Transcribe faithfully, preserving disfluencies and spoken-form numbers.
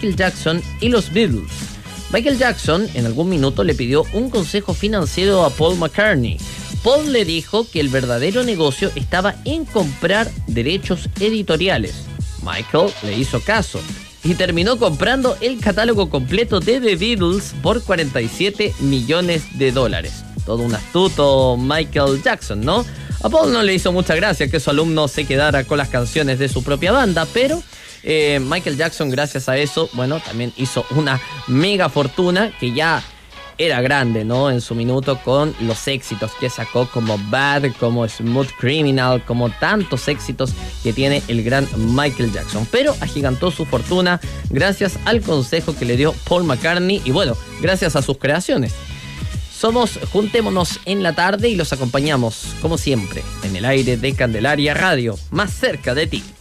Michael Jackson y los Beatles. Michael Jackson en algún minuto le pidió un consejo financiero a Paul McCartney. Paul le dijo que el verdadero negocio estaba en comprar derechos editoriales. Michael le hizo caso y terminó comprando el catálogo completo de The Beatles por cuarenta y siete millones de dólares. Todo un astuto Michael Jackson, ¿no? A Paul no le hizo mucha gracia que su alumno se quedara con las canciones de su propia banda, pero eh, Michael Jackson, gracias a eso, bueno, también hizo una mega fortuna que ya era grande, ¿no? En su minuto, con los éxitos que sacó como Bad, como Smooth Criminal, como tantos éxitos que tiene el gran Michael Jackson. Pero agigantó su fortuna gracias al consejo que le dio Paul McCartney y, bueno, gracias a sus creaciones. Somos Juntémonos en la Tarde y los acompañamos, como siempre, en el aire de Candelaria Radio, más cerca de ti.